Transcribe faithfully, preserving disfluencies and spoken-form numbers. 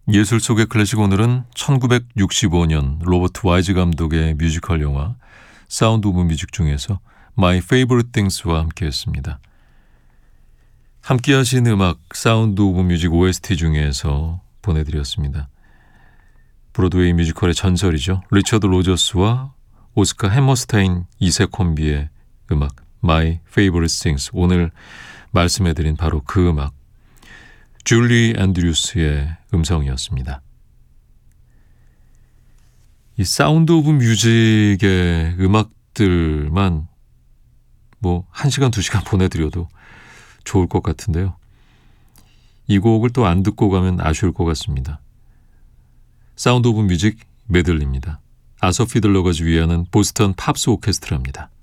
예술 속의 클래식, 오늘은 천구백육십오 년 로버트 와이즈 감독의 뮤지컬 영화 사운드 오브 뮤직 중에서 My Favorite Things와 함께했습니다. 함께 하신 음악 사운드 오브 뮤직 오에스티 중에서 보내드렸습니다. 브로드웨이 뮤지컬의 전설이죠. 리처드 로저스와 오스카 해머스타인 이 세 콤비의 음악 My Favorite Things, 오늘 말씀해드린 바로 그 음악 줄리 앤드류스의 음성이었습니다. 이 사운드 오브 뮤직의 음악들만 뭐 한 시간, 두 시간 보내드려도 좋을 것 같은데요. 이 곡을 또 안 듣고 가면 아쉬울 것 같습니다. 사운드 오브 뮤직 메들리입니다. 아서 피들러가 지휘하는 보스턴 팝스 오케스트라입니다.